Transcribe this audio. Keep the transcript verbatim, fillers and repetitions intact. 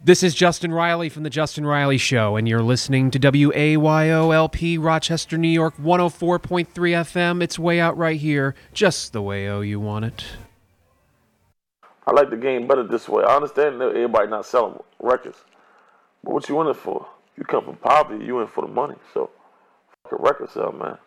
This is Justin Riley from The Justin Riley Show, and you're listening to W A Y O L P, Rochester, New York, one oh four point three F M. It's way out right here, just the way oh you want it. I like the game better this way. I understand that everybody not selling records, but what you in it for? You come from poverty, you in for the money. So, fuck a record sale, man.